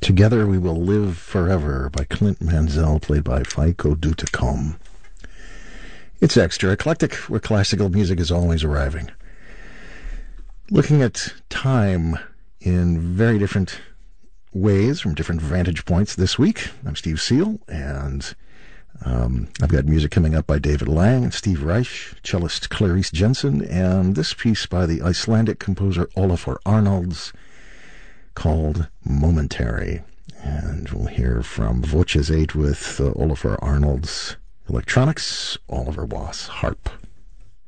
Together We Will Live Forever by Clint Mansell, played by Faiko Dutacom. It's extra eclectic, where classical music is always arriving. Looking at time in very different ways, from different vantage points this week. I'm Steve Seal, and I've got music coming up by David Lang and Steve Reich, cellist Clarice Jensen, and this piece by the Icelandic composer Olafur Arnalds called Momentary. And we'll hear from Voces 8 with Olafur Arnalds electronics, Oliver Wass harp.